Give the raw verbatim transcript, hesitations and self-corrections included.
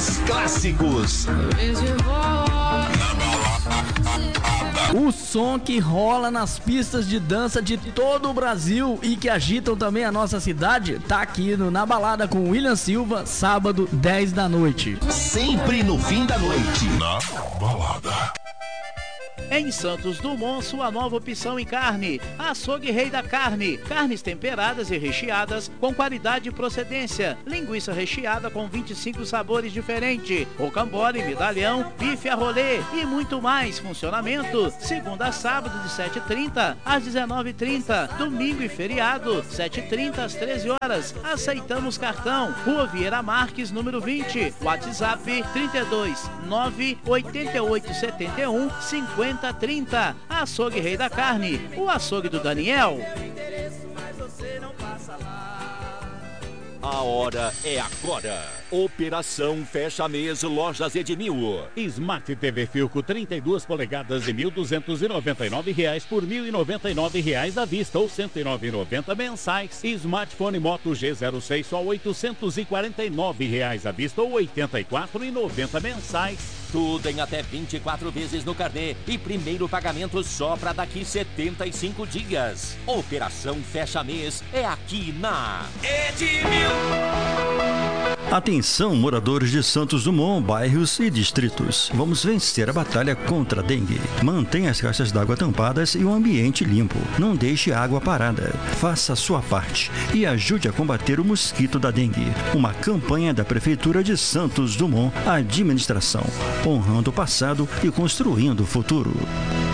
Os clássicos. O som que rola nas pistas de dança de todo o Brasil e que agitam também a nossa cidade, tá aqui no Na Balada com William Silva, sábado, dez da noite. Sempre no fim da noite. Na Balada. Em Santos Dumont, sua nova opção em carne. Açougue Rei da Carne. Carnes temperadas e recheadas com qualidade e procedência. Linguiça recheada com vinte e cinco sabores diferentes. Rocambole, medalhão, bife a rolê e muito mais. Funcionamento segunda a sábado de sete e trinta às dezenove e trinta. Domingo e feriado, sete e trinta às treze horas. Aceitamos cartão. Rua Vieira Marques, número vinte. WhatsApp trinta e dois, nove oito oito sete um, cinquenta trinta. Açougue Rei da Carne, o açougue do Daniel. A hora é agora. Operação Fecha Mês Lojas Edmil. Smart T V Filco trinta e duas polegadas de mil duzentos e noventa e nove reais por mil e noventa e nove reais à vista ou cento e nove reais e noventa centavos mensais. Smartphone Moto G zero seis só oitocentos e quarenta e nove reais à vista ou oitenta e quatro reais e noventa centavos mensais. Tudo em até vinte e quatro vezes no carnê e primeiro pagamento só para daqui setenta e cinco dias. Operação Fecha Mês é aqui na Edmil. Atenção, moradores de Santos Dumont, bairros e distritos. Vamos vencer a batalha contra a dengue. Mantenha as caixas d'água tampadas e o ambiente limpo. Não deixe a água parada. Faça a sua parte e ajude a combater o mosquito da dengue. Uma campanha da Prefeitura de Santos Dumont, administração, honrando o passado e construindo o futuro.